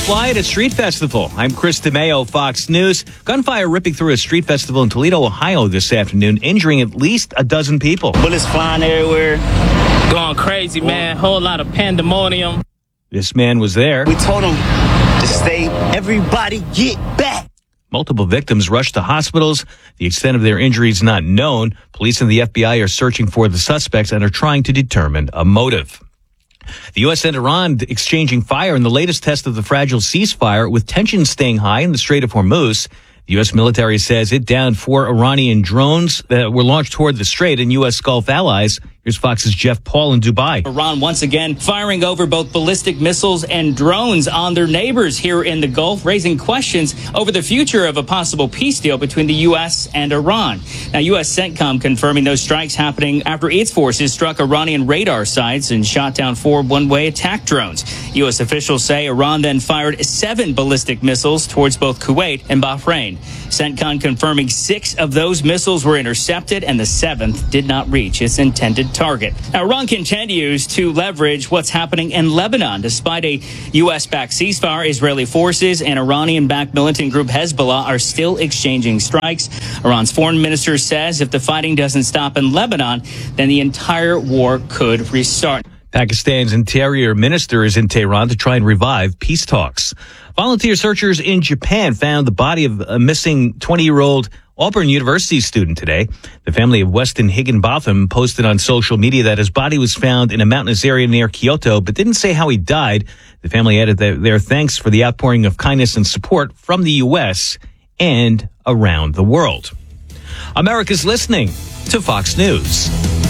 quiet at Street Festival. I'm Chris DeMeo, Fox News. Gunfire ripping through a street festival in Toledo, Ohio this afternoon, injuring at least a dozen people. Bullets flying everywhere. Going crazy, man. Whole lot of pandemonium. This man was there. We told him to stay. Everybody get back. Multiple victims rushed to hospitals. The extent of their injuries not known. Police and the FBI are searching for the suspects and are trying to determine a motive. The U.S. and Iran exchanging fire in the latest test of the fragile ceasefire, with tensions staying high in the Strait of Hormuz. The U.S. military says it downed 4 Iranian drones that were launched toward the strait and U.S. Gulf allies. Here's Fox's Jeff Paul in Dubai. Iran once again firing over both ballistic missiles and drones on their neighbors here in the Gulf, raising questions over the future of a possible peace deal between the U.S. and Iran. Now, U.S. CENTCOM confirming those strikes happening after its forces struck Iranian radar sites and shot down 4 one-way attack drones. U.S. officials say Iran then fired 7 ballistic missiles towards both Kuwait and Bahrain. CENTCOM confirming 6 of those missiles were intercepted and the 7th did not reach its intended target. Now, Iran continues to leverage what's happening in Lebanon. Despite a U.S.-backed ceasefire, Israeli forces and Iranian-backed militant group Hezbollah are still exchanging strikes. Iran's foreign minister says if the fighting doesn't stop in Lebanon, then the entire war could restart. Pakistan's interior minister is in Tehran to try and revive peace talks. Volunteer searchers in Japan found the body of a missing 20-year-old Auburn University student today. The family of Weston Higginbotham posted on social media that his body was found in a mountainous area near Kyoto, but didn't say how he died. The family added their thanks for the outpouring of kindness and support from the U.S. and around the world. America's listening to Fox News.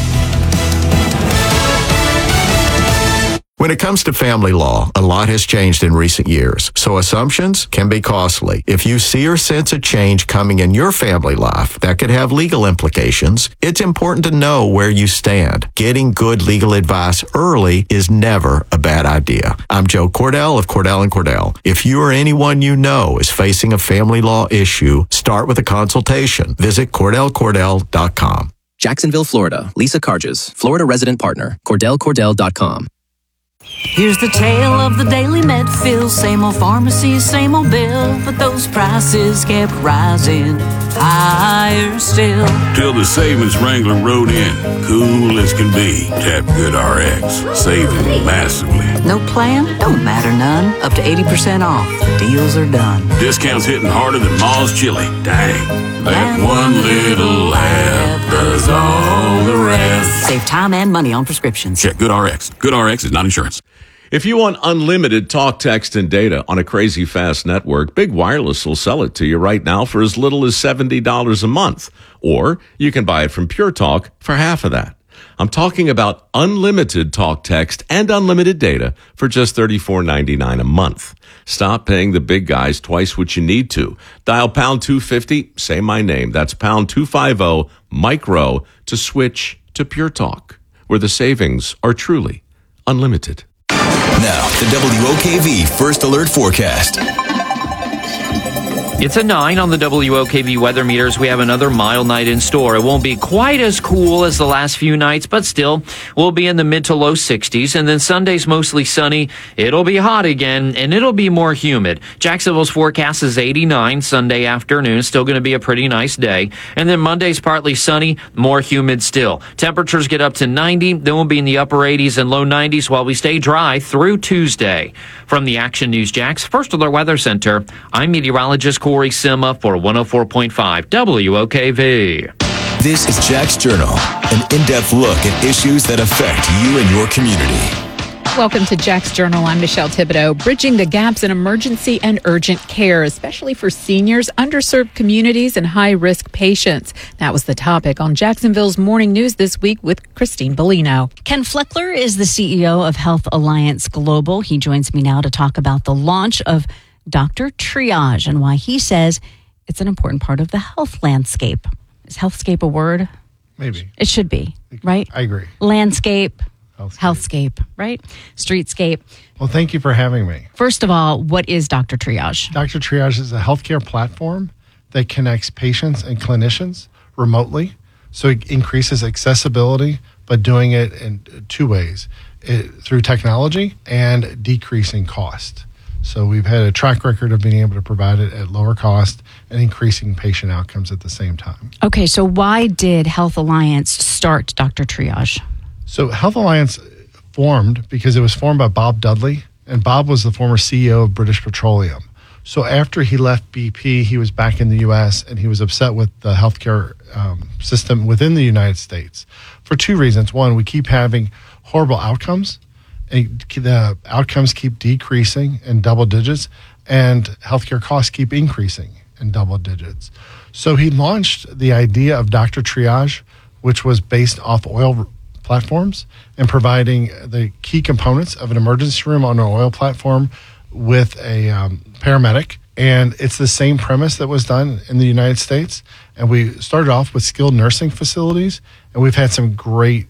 When it comes to family law, a lot has changed in recent years, so assumptions can be costly. If you see or sense a change coming in your family life that could have legal implications, it's important to know where you stand. Getting good legal advice early is never a bad idea. I'm Joe Cordell of Cordell & Cordell. If you or anyone you know is facing a family law issue, start with a consultation. Visit CordellCordell.com. Jacksonville, Florida. Lisa Carges, Florida resident partner. CordellCordell.com. Here's the tale of the Daily Medfield. Same old pharmacy, same old bill, but those prices kept rising higher still. Till the savings Wrangler rode in, cool as can be. Tap GoodRx, saving massively. No plan? Don't matter none. Up to 80% off. Deals are done. Discounts hitting harder than Ma's chili. Dang. That one little laugh does all the rest. Save time and money on prescriptions. Check GoodRx. GoodRx is not insurance. If you want unlimited talk, text, and data on a crazy fast network, Big Wireless will sell it to you right now for as little as $70 a month. Or you can buy it from Pure Talk for half of that. I'm talking about unlimited talk, text, and unlimited data for just $34.99 a month. Stop paying the big guys twice what you need to. Dial pound 250, say my name. That's pound 250 micro to switch to Pure Talk, where the savings are truly unlimited. Now, the WOKV First Alert Forecast. It's a 9 on the WOKV weather meters. We have another mild night in store. It won't be quite as cool as the last few nights, but still, we'll be in the mid to low 60s. And then Sunday's mostly sunny. It'll be hot again, and it'll be more humid. Jacksonville's forecast is 89 Sunday afternoon. Still going to be a pretty nice day. And then Monday's partly sunny, more humid still. Temperatures get up to 90. Then we'll be in the upper 80s and low 90s while we stay dry through Tuesday. From the Action News Jax First Alert Weather Center, I'm meteorologist Corey Sima for 104.5 WOKV. This is Jack's Journal, an in-depth look at issues that affect you and your community. Welcome to Jack's Journal. I'm Michelle Thibodeau. Bridging the gaps in emergency and urgent care, especially for seniors, underserved communities, and high-risk patients. That was the topic on Jacksonville's Morning News this week with Christine Bellino. Ken Fleckler is the CEO of Health Alliance Global. He joins me now to talk about the launch of Dr. Triage and why he says it's an important part of the health landscape. Is healthscape a word? Maybe. It should be, right? I agree. Landscape. Healthscape, right? Streetscape. Well, thank you for having me. First of all, what is Dr. Triage? Dr. Triage is a healthcare platform that connects patients and clinicians remotely. So it increases accessibility, but doing it in 2 ways, through technology and decreasing cost. So we've had a track record of being able to provide it at lower cost and increasing patient outcomes at the same time. Okay, so why did Health Alliance start Dr. Triage? So Health Alliance formed because it was formed by Bob Dudley, and Bob was the former CEO of British Petroleum. So after he left BP, he was back in the U.S., and he was upset with the healthcare system within the United States for two reasons. One, we keep having horrible outcomes. The outcomes keep decreasing in double digits, and healthcare costs keep increasing in double digits. So he launched the idea of Dr. Triage, which was based off oil platforms and providing the key components of an emergency room on an oil platform with a paramedic. And it's the same premise that was done in the United States. And we started off with skilled nursing facilities, and we've had some great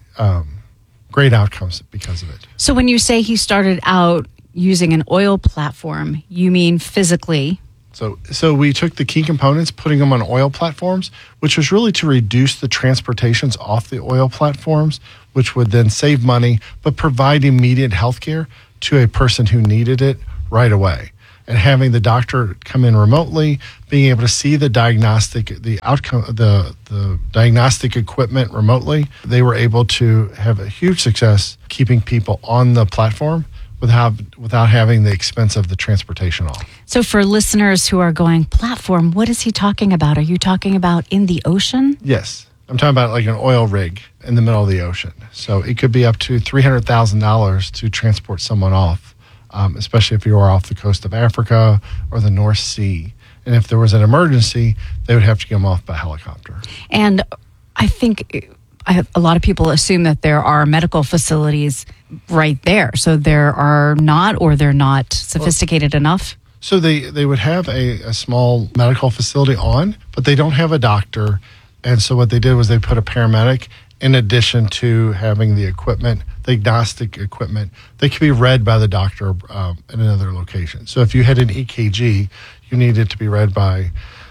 outcomes because of it. So when you say he started out using an oil platform, you mean physically? So we took the key components, putting them on oil platforms, which was really to reduce the transportations off the oil platforms, which would then save money, but provide immediate health care to a person who needed it right away. And having the doctor come in remotely, being able to see the diagnostic, the outcome, the diagnostic equipment remotely, they were able to have a huge success keeping people on the platform without having the expense of the transportation off. So for listeners who are going, platform, what is he talking about? Are you talking about in the ocean? Yes. I'm talking about like an oil rig in the middle of the ocean. So it could be up to $300,000 to transport someone off, especially if you are off the coast of Africa or the North Sea. And if there was an emergency, they would have to get them off by helicopter. And I think a lot of people assume that there are medical facilities right there. So there are not, or they're not sophisticated enough? So they would have a small medical facility on, but they don't have a doctor. And so what they did was they put a paramedic in addition to having the equipment, the diagnostic equipment. They could be read by the doctor in another location. So if you had an EKG, you needed to be read by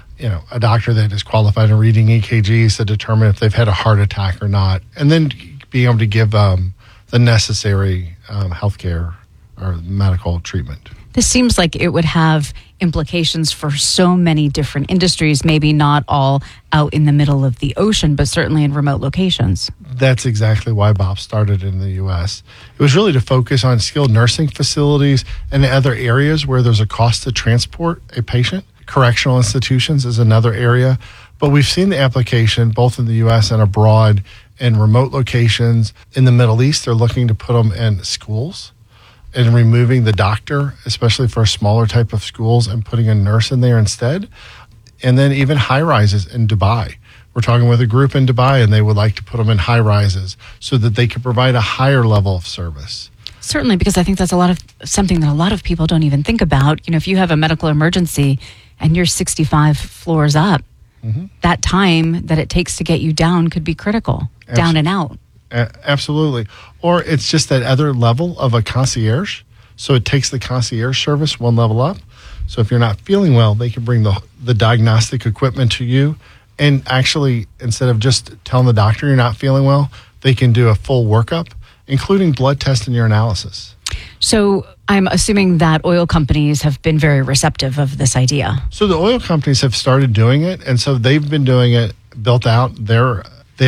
a doctor that is qualified in reading EKGs to determine if they've had a heart attack or not, and then being able to give the necessary health care or medical treatment. This seems like it would have implications for so many different industries, maybe not all out in the middle of the ocean, but certainly in remote locations. That's exactly why Bob started in the U.S. It was really to focus on skilled nursing facilities and other areas where there's a cost to transport a patient. Correctional institutions is another area. But we've seen the application both in the U.S. and abroad in remote locations. In the Middle East, they're looking to put them in schools and removing the doctor, especially for smaller type of schools, and putting a nurse in there instead. And then even high rises in Dubai. We're talking with a group in Dubai, and they would like to put them in high rises so that they can provide a higher level of service. Certainly, because I think that's something that a lot of people don't even think about. If you have a medical emergency and you're 65 floors up, that time that it takes to get you down could be critical, down and out. Absolutely. Or it's just that other level of a concierge. So it takes the concierge service one level up. So if you're not feeling well, they can bring the diagnostic equipment to you. And actually, instead of just telling the doctor you're not feeling well, they can do a full workup, including blood test and urinalysis. So I'm assuming that oil companies have been very receptive of this idea. So the oil companies have started doing it. And so they've been doing it, built out their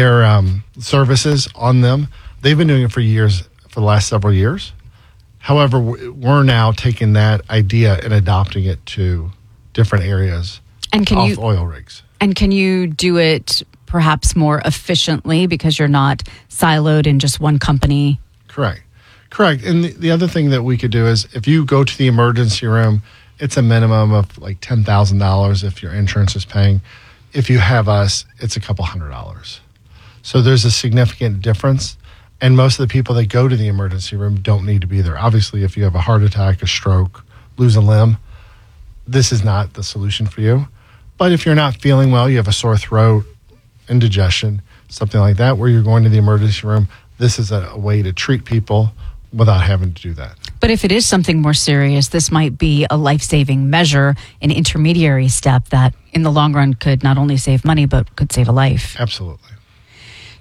services on them. They've been doing it for years, for the last several years. However, we're now taking that idea and adopting it to different areas off oil rigs. And can you do it perhaps more efficiently because you're not siloed in just one company? Correct. And the other thing that we could do is if you go to the emergency room, it's a minimum of like $10,000 if your insurance is paying. If you have us, it's a couple $100. So there's a significant difference. And most of the people that go to the emergency room don't need to be there. Obviously, if you have a heart attack, a stroke, lose a limb, this is not the solution for you. But if you're not feeling well, you have a sore throat, indigestion, something like that, where you're going to the emergency room, this is a way to treat people without having to do that. But if it is something more serious, this might be a life-saving measure, an intermediary step that in the long run could not only save money, but could save a life. Absolutely.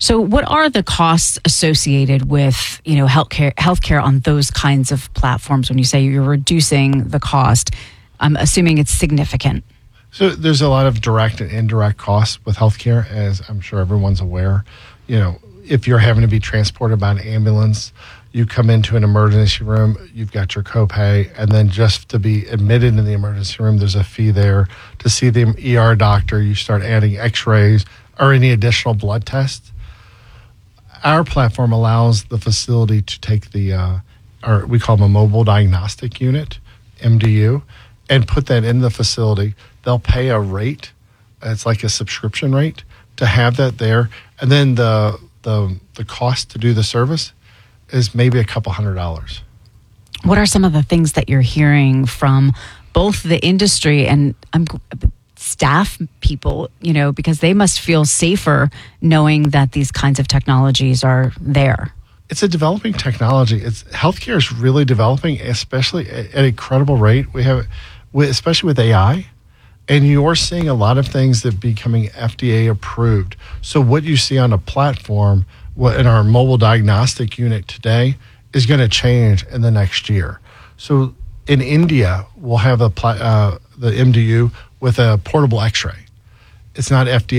So what are the costs associated with, healthcare on those kinds of platforms when you say you're reducing the cost? I'm assuming it's significant. So there's a lot of direct and indirect costs with healthcare, as I'm sure everyone's aware. If you're having to be transported by an ambulance, you come into an emergency room, you've got your copay, and then just to be admitted in the emergency room, there's a fee there. To see the ER doctor, you start adding x-rays or any additional blood tests. Our platform allows the facility to take we call them a mobile diagnostic unit, MDU, and put that in the facility. They'll pay a rate. It's like a subscription rate to have that there. And then the cost to do the service is maybe a couple $100. What are some of the things that you're hearing from both the industry and staff people, because they must feel safer knowing that these kinds of technologies are there? It's a developing technology. Healthcare is really developing, especially at an incredible rate. Especially with AI. And you're seeing a lot of things that are becoming FDA approved. So what you see on a platform in our mobile diagnostic unit today is going to change in the next year. So in India, we'll have the MDU with a portable x-ray. It's not FDA